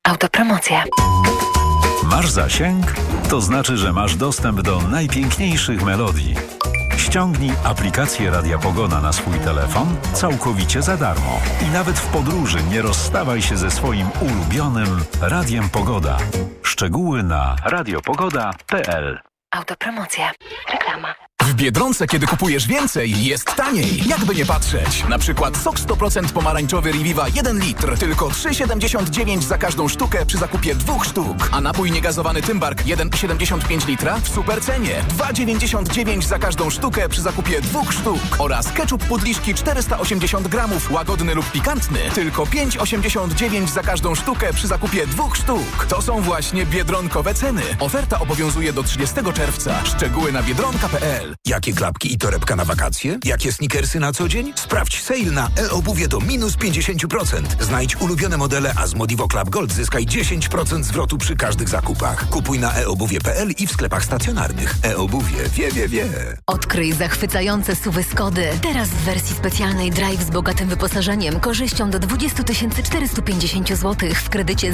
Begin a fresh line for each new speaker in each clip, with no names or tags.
Autopromocja.
Masz zasięg? To znaczy, że masz dostęp do najpiękniejszych melodii. Ściągnij aplikację Radia Pogoda na swój telefon całkowicie za darmo. I nawet w podróży nie rozstawaj się ze swoim ulubionym Radiem Pogoda. Szczegóły na radiopogoda.pl.
Autopromocja. Reklama.
W Biedronce, kiedy kupujesz więcej, jest taniej. Jakby nie patrzeć. Na przykład sok 100% pomarańczowy Reviva 1 litr. Tylko 3,79 za każdą sztukę przy zakupie 2 sztuk. A napój niegazowany Tymbark 1,75 litra w super cenie. 2,99 za każdą sztukę przy zakupie 2 sztuk. Oraz ketchup Pudliszki 480 gramów, łagodny lub pikantny. Tylko 5,89 za każdą sztukę przy zakupie 2 sztuk. To są właśnie biedronkowe ceny. Oferta obowiązuje do 30 czerwca. Szczegóły na biedronka.pl.
Jakie klapki i torebka na wakacje? Jakie sneakersy na co dzień? Sprawdź sale na e-obuwie do minus 50%. Znajdź ulubione modele, a z Modivo Club Gold zyskaj 10% zwrotu przy każdych zakupach. Kupuj na eobuwie.pl i w sklepach stacjonarnych. E-obuwie wie.
Odkryj zachwycające SUV-y Skody. Teraz w wersji specjalnej Drive z bogatym wyposażeniem, korzyścią do 20 450 zł w kredycie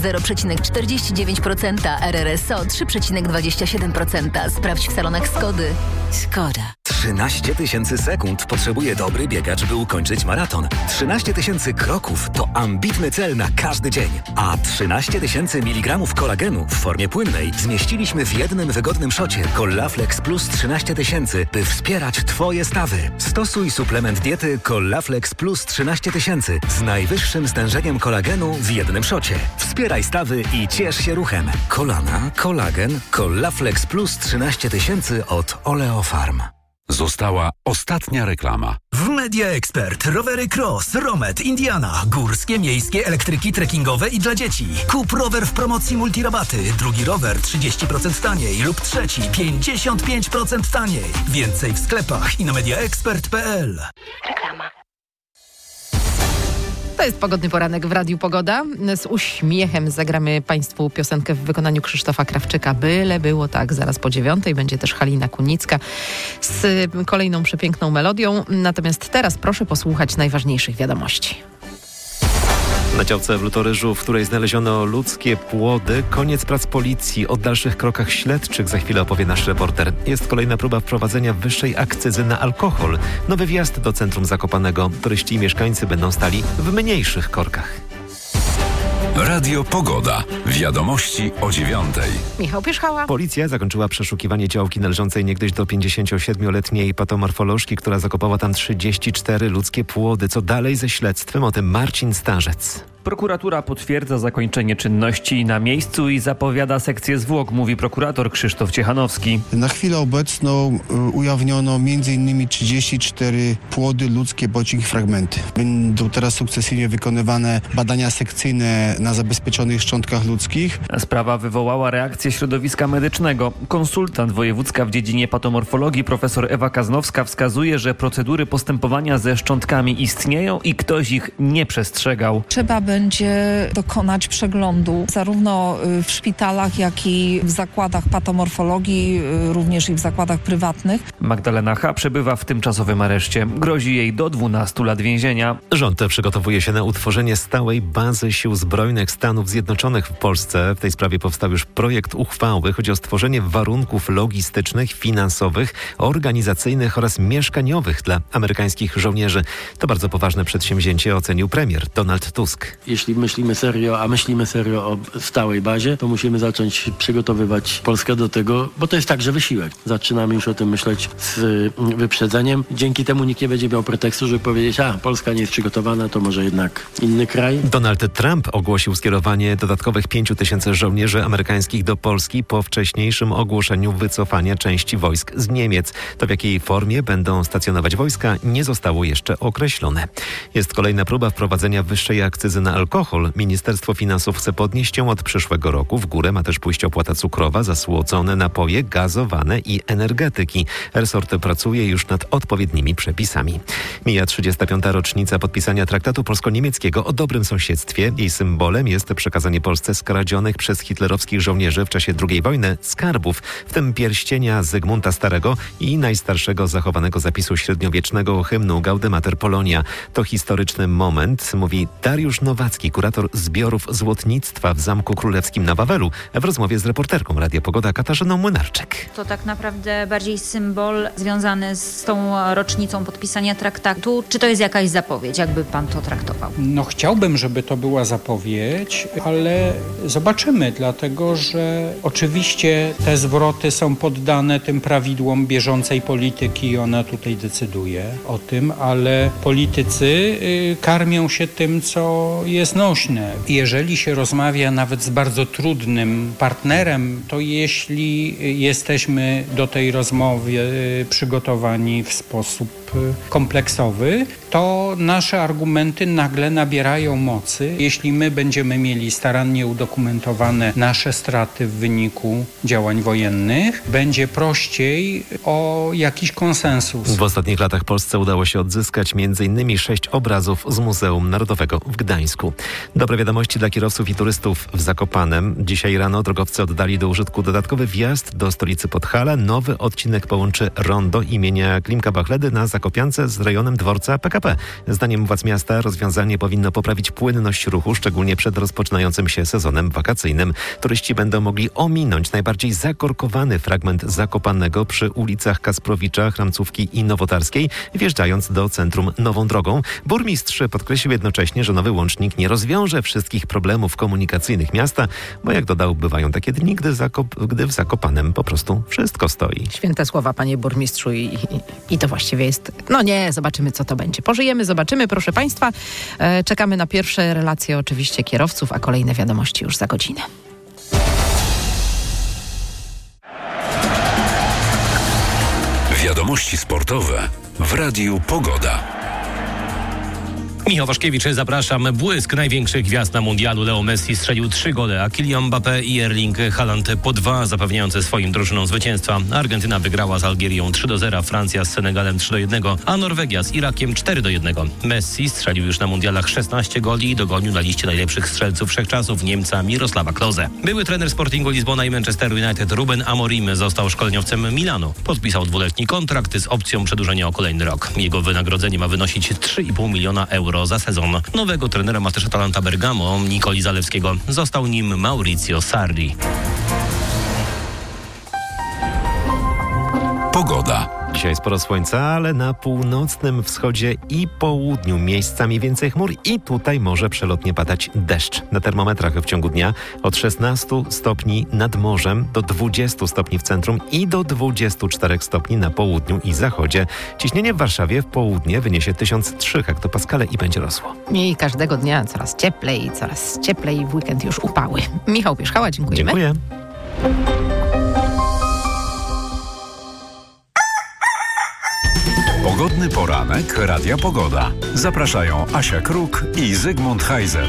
0,49%, RRSO 3,27%. Sprawdź w salonach Skody. Skoda.
13 000 sekund potrzebuje dobry biegacz, by ukończyć maraton. 13 000 kroków to ambitny cel na każdy dzień. A 13 000 mg kolagenu w formie płynnej zmieściliśmy w jednym wygodnym szocie Collaflex Plus 13 000, by wspierać Twoje stawy. Stosuj suplement diety Collaflex Plus 13 000 z najwyższym stężeniem kolagenu w jednym szocie. Wspieraj stawy i ciesz się ruchem. Kolana, kolagen, Collaflex Plus 13 000 od Oleofarm.
Została ostatnia reklama.
W Media Expert rowery Cross, Romet, Indiana, górskie, miejskie, elektryki, trekkingowe i dla dzieci. Kup rower w promocji multirabaty, drugi rower 30% taniej lub trzeci 55% taniej. Więcej w sklepach i na mediaexpert.pl.
Reklama.
To jest Pogodny Poranek w Radiu Pogoda. Z uśmiechem zagramy Państwu piosenkę w wykonaniu Krzysztofa Krawczyka. Byle było tak, zaraz po 9:00 będzie też Halina Kunicka z kolejną przepiękną melodią. Natomiast teraz proszę posłuchać najważniejszych wiadomości.
Na działce w Lutoryżu, w której znaleziono ludzkie płody, koniec prac policji. O dalszych krokach śledczych za chwilę opowie nasz reporter. Jest kolejna próba wprowadzenia wyższej akcyzy na alkohol. Nowy wjazd do centrum Zakopanego. Turyści i mieszkańcy będą stali w mniejszych korkach.
Radio Pogoda. Wiadomości o 9:00.
Michał Pierzchała.
Policja zakończyła przeszukiwanie działki należącej niegdyś do 57-letniej patomorfolożki, która zakopała tam 34 ludzkie płody. Co dalej ze śledztwem? O tym Marcin Starzec.
Prokuratura potwierdza zakończenie czynności na miejscu i zapowiada sekcję zwłok, mówi prokurator Krzysztof Ciechanowski.
Na chwilę obecną ujawniono m.in. 34 płody ludzkie bądź ich fragmenty. Będą teraz sukcesywnie wykonywane badania sekcyjne na zabezpieczonych szczątkach ludzkich.
Sprawa wywołała reakcję środowiska medycznego. Konsultant wojewódzka w dziedzinie patomorfologii profesor Ewa Kaznowska wskazuje, że procedury postępowania ze szczątkami istnieją i ktoś ich nie przestrzegał.
Trzeba będzie dokonać przeglądu zarówno w szpitalach, jak i w zakładach patomorfologii, również i w zakładach prywatnych.
Magdalena H. przebywa w tymczasowym areszcie. Grozi jej do 12 lat więzienia.
Rząd przygotowuje się na utworzenie stałej bazy sił zbrojnych Stanów Zjednoczonych w Polsce. W tej sprawie powstał już projekt uchwały. Chodzi o stworzenie warunków logistycznych, finansowych, organizacyjnych oraz mieszkaniowych dla amerykańskich żołnierzy. To bardzo poważne przedsięwzięcie, ocenił premier Donald Tusk.
Jeśli myślimy serio, a myślimy serio o stałej bazie, to musimy zacząć przygotowywać Polskę do tego, bo to jest także wysiłek. Zaczynamy już o tym myśleć z wyprzedzeniem. Dzięki temu nikt nie będzie miał pretekstu, żeby powiedzieć, Polska nie jest przygotowana, to może jednak inny kraj.
Donald Trump ogłosił skierowanie dodatkowych 5 000 żołnierzy amerykańskich do Polski po wcześniejszym ogłoszeniu wycofania części wojsk z Niemiec. To w jakiej formie będą stacjonować wojska nie zostało jeszcze określone. Jest kolejna próba wprowadzenia wyższej akcyzy na alkohol. Ministerstwo Finansów chce podnieść ją od przyszłego roku. W górę ma też pójść opłata cukrowa za słodzone napoje, gazowane i energetyki. Resort pracuje już nad odpowiednimi przepisami. Mija 35. rocznica podpisania traktatu polsko-niemieckiego o dobrym sąsiedztwie. Jej symbolem jest przekazanie Polsce skradzionych przez hitlerowskich żołnierzy w czasie II wojny skarbów, w tym pierścienia Zygmunta Starego i najstarszego zachowanego zapisu średniowiecznego hymnu Gaude Mater Polonia. To historyczny moment, mówi Dariusz Nowacki, kurator zbiorów złotnictwa w Zamku Królewskim na Wawelu, w rozmowie z reporterką Radia Pogoda Katarzyną Młynarczyk.
To tak naprawdę bardziej symbol związany z tą rocznicą podpisania traktatu. Czy to jest jakaś zapowiedź? Jakby pan to traktował?
No chciałbym, żeby to była zapowiedź, ale zobaczymy, dlatego że oczywiście te zwroty są poddane tym prawidłom bieżącej polityki i ona tutaj decyduje o tym, ale politycy karmią się tym, co jest nośne. Jeżeli się rozmawia nawet z bardzo trudnym partnerem, to jeśli jesteśmy do tej rozmowy przygotowani w sposób kompleksowy, to nasze argumenty nagle nabierają mocy. Jeśli my będziemy mieli starannie udokumentowane nasze straty w wyniku działań wojennych, będzie prościej o jakiś konsensus.
W ostatnich latach Polsce udało się odzyskać m.in. 6 obrazów z Muzeum Narodowego w Gdańsku. Dobre wiadomości dla kierowców i turystów w Zakopanem. Dzisiaj rano drogowcy oddali do użytku dodatkowy wjazd do stolicy Podhala. Nowy odcinek połączy rondo imienia Klimka Bachledy na Zakopiance z rejonem dworca PKP. Zdaniem władz miasta rozwiązanie powinno poprawić płynność ruchu, szczególnie przed rozpoczynającym się sezonem wakacyjnym. Turyści będą mogli ominąć najbardziej zakorkowany fragment Zakopanego przy ulicach Kasprowicza, Chramcówki i Nowotarskiej, wjeżdżając do centrum nową drogą. Burmistrz podkreślił jednocześnie, że nowy łącznik nie rozwiąże wszystkich problemów komunikacyjnych miasta, bo jak dodał, bywają takie dni, gdy w Zakopanem po prostu wszystko stoi.
Święte słowa, panie burmistrzu, i to właściwie jest... No nie, zobaczymy, co to będzie. Pożyjemy, zobaczymy, proszę państwa. Czekamy na pierwsze relacje oczywiście kierowców, a kolejne wiadomości już za godzinę.
Wiadomości sportowe w Radiu Pogoda.
Michał Waszkiewicz, zapraszam. Błysk największych gwiazd na mundialu. Leo Messi strzelił 3 gole, a Kylian Mbappé i Erling Haaland po 2, zapewniające swoim drużynom zwycięstwa. Argentyna wygrała z Algierią 3-0, Francja z Senegalem 3-1, a Norwegia z Irakiem 4-1. Messi strzelił już na mundialach 16 goli i dogonił na liście najlepszych strzelców wszechczasów Niemca Mirosława Klose. Były trener Sportingu Lizbona i Manchester United Ruben Amorim został szkoleniowcem Milanu. Podpisał 2-letni kontrakt z opcją przedłużenia o kolejny rok. Jego wynagrodzenie ma wynosić 3,5 miliona euro za sezon. Nowego trenera ma też Atalanta Bergamo, Nikoli Zalewskiego. Został nim Maurizio Sarri.
Pogoda.
Dzisiaj sporo słońca, ale na północnym wschodzie i południu miejscami więcej chmur i tutaj może przelotnie padać deszcz. Na termometrach w ciągu dnia od 16 stopni nad morzem do 20 stopni w centrum i do 24 stopni na południu i zachodzie. Ciśnienie w Warszawie w południe wyniesie 1003 hektopaskale i będzie rosło.
I każdego dnia coraz cieplej, w weekend już upały. Michał Pierzchała, dziękujemy.
Dziękuję.
Pogodny poranek Radia Pogoda. Zapraszają Asia Kruk i Zygmunt Heiser.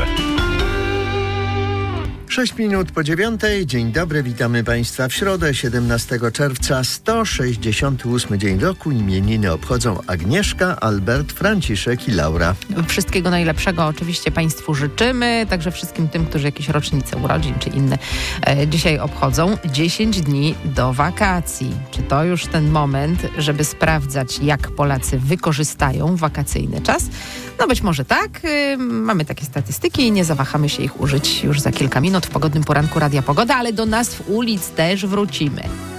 6 minut po 9. Dzień dobry, witamy Państwa w środę 17 czerwca, 168 dzień roku. Imieniny obchodzą Agnieszka, Albert, Franciszek i Laura.
Wszystkiego najlepszego oczywiście Państwu życzymy, także wszystkim tym, którzy jakieś rocznice urodzin czy inne dzisiaj obchodzą. 10 dni do wakacji. Czy to już ten moment, żeby sprawdzać, jak Polacy wykorzystają wakacyjny czas? No być może tak. Mamy takie statystyki i nie zawahamy się ich użyć już za kilka minut w pogodnym poranku Radia Pogoda, ale do nazw ulic też wrócimy.